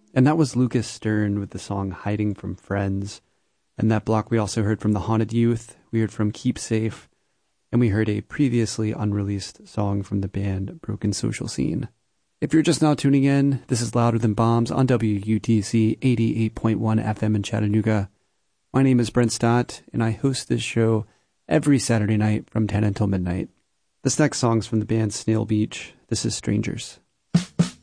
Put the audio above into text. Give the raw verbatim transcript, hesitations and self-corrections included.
And that was Lucas Stern with the song Hiding from Friends. And that block we also heard from The Haunted Youth, we heard from Keep Safe, and we heard a previously unreleased song from the band Broken Social Scene. If you're just now tuning in, this is Louder Than Bombs on W U T C eighty-eight point one F M in Chattanooga. My name is Brent Stott, and I host this show every Saturday night from ten until midnight. This next song's from the band Snail Beach. This is Strangers.